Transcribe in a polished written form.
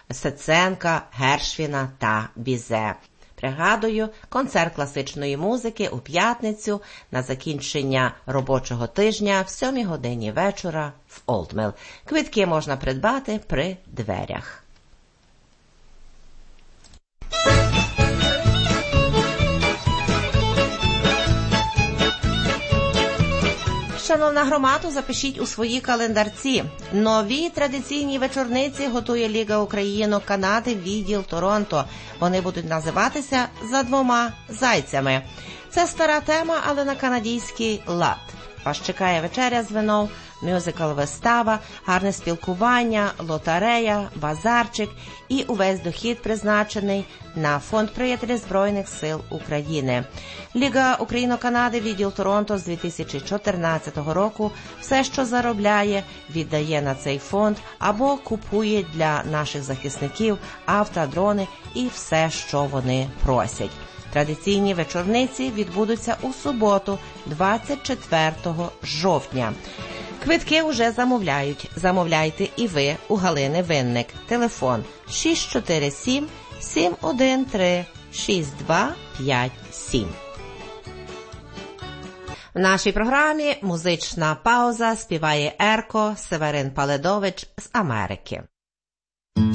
Стеценка, Гершвіна та Бізе. Пригадую, концерт класичної музики у п'ятницю на закінчення робочого тижня в 7 годині вечора в Олдміл. Квитки можна придбати при дверях. Шановна громаду, запишіть у свої календарці. Нові традиційні вечорниці готує Ліга Україно-Канади відділ Торонто. Вони будуть називатися «За двома зайцями». Це стара тема, але на канадійський лад. Вас чекає вечеря з вином, мюзикл-вистава, гарне спілкування, лотерея, базарчик і увесь дохід призначений на фонд «Приятелі Збройних сил України». Ліга Україно-Канади відділ Торонто з 2014 року все, що заробляє, віддає на цей фонд або купує для наших захисників авто, дрони і все, що вони просять. Традиційні вечорниці відбудуться у суботу, 24 жовтня. Квитки вже замовляють. Замовляйте і ви у Галини Винник. Телефон 647-713-6257. В нашій програмі «Музична пауза» співає Ерко Северин Паледович з Америки.